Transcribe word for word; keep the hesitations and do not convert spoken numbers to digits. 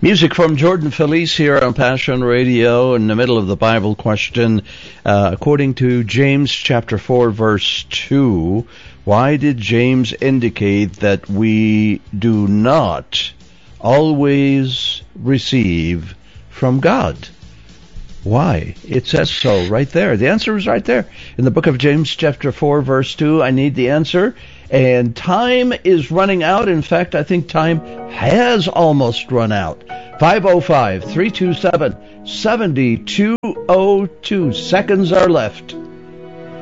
Music from Jordan Felice here on Passion Radio in the middle of the Bible question. Uh, according to James chapter four, verse two, why did James indicate that we do not always receive from God? Why? It says so right there. The answer is right there. In the book of James chapter four, verse two, I need the answer. And time is running out. In fact, I think time has almost run out. five oh five, three two seven, seven two oh two. Seconds are left.